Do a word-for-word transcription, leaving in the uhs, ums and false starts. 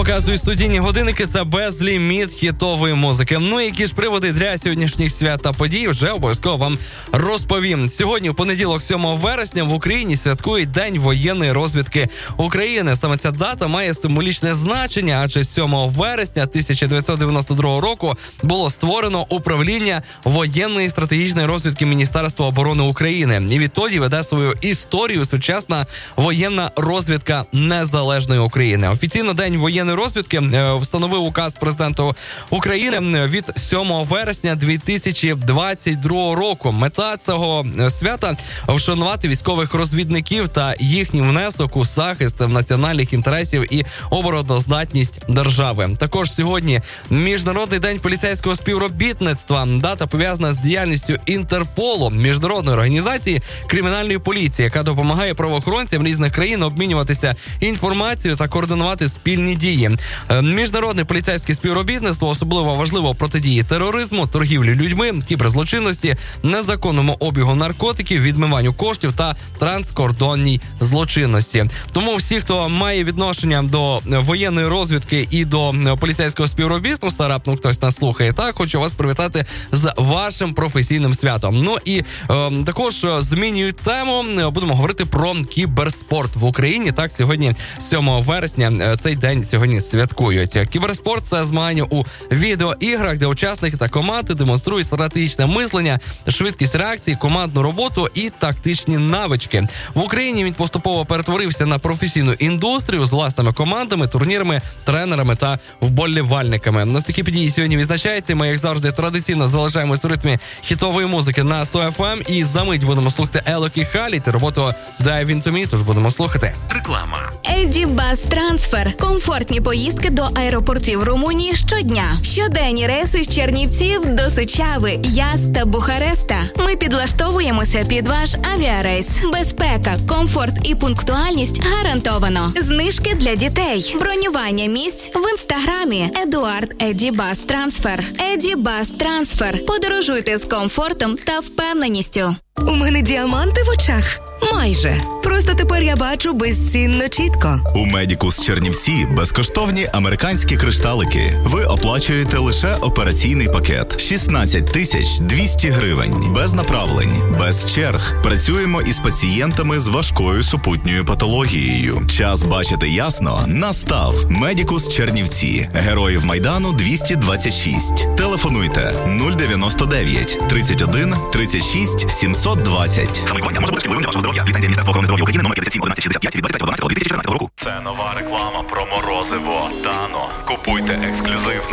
показують студійні годинники, це безліміт хітової музики. Ну, які ж приводи для сьогоднішніх свят та подій, вже обов'язково вам розповім. Сьогодні, в понеділок, сьомого вересня, в Україні святкують День воєнної розвідки України. Саме ця дата має символічне значення, адже сьомого вересня тисяча дев'ятсот дев'яносто другого року було створено управління воєнної стратегічної розвідки Міністерства оборони України. І відтоді веде свою історію сучасна воєнна розвідка Незалежної України. Офіційно День воєнної розвідки встановив указ президента України від сьомого вересня дві тисячі двадцять другого року. Мета цього свята – вшанувати військових розвідників та їхній внесок у захист національних інтересів і обороноздатність держави. Також сьогодні Міжнародний день поліцейського співробітництва. Дата пов'язана з діяльністю Інтерполу, міжнародної організації кримінальної поліції, яка допомагає правоохоронцям різних країн обмінюватися інформацією та координувати спільні дії. Міжнародне поліцейське співробітництво особливо важливо в протидії тероризму, торгівлі людьми, кіберзлочинності, незаконному обігу наркотиків, відмиванню коштів та транскордонній злочинності. Тому всі, хто має відношення до воєнної розвідки і до поліцейського співробітництва, раптом хтось нас слухає, так, хочу вас привітати з вашим професійним святом. Ну і е, також змінюють тему, будемо говорити про кіберспорт в Україні. Так, сьогодні, сьомого вересня, цей день сьогодні святкують. Кіберспорт – це змагання у відеоіграх, де учасники та команди демонструють стратегічне мислення, швидкість реакції, командну роботу і тактичні навички. В Україні він поступово перетворився на професійну індустрію з власними командами, турнірами, тренерами та вболівальниками. Ось такі події сьогодні відзначаються. Ми, як завжди, традиційно залишаємось у ритмі хітової музики на сто еф ем. І за мить будемо слухати Елокі Халі та роботу Dive Into Me, тож будемо слухати. Реклама. Еді Бас Трансфер. Комфортні поїздки до аеропортів Румунії щодня. Щоденні рейси з Чернівців до Сучави, Яз та Бухареста. Ми підлаштовуємося під ваш авіарейс. Безпека, комфорт і пунктуальність гарантовано. Знижки для дітей. Бронювання місць в інстаграмі Едуард Еді Бас Трансфер. Еді Бас Трансфер. Подорожуйте з комфортом та впевненістю. У мене діаманти в очах. Майже. Просто тепер я бачу безцінно чітко. У Медікус Чернівці безкоштовні американські кришталики. Ви оплачуєте лише операційний пакет. шістнадцять тисяч двісті гривень. Без направлень, без черг. Працюємо із пацієнтами з важкою супутньою патологією. Час бачити ясно настав. Медікус Чернівці. Героїв Майдану двісті двадцять шість. Телефонуйте нуль дев'яносто дев'ять тридцять один тридцять шість сімсот двадцять. Самолікування може бути шкідливим для вашого здоров'я. Ліцензія Міністерства охорони здоров'я України номер п'ятдесят сім одинадцять шістдесят п'ять від двадцять одинадцятого дві тисячі чотирнадцятого року. Це нова реклама про морозиво Дано. Купуйте ексклюзивно